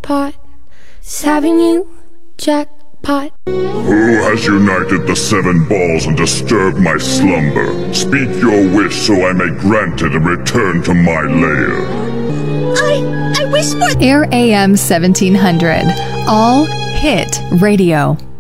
jackpot. It's having you, jackpot. Who has united the 7 balls and disturbed my slumber? Speak your wish so I may grant it and return to my lair. I wish for Air AM 1700, all hit radio.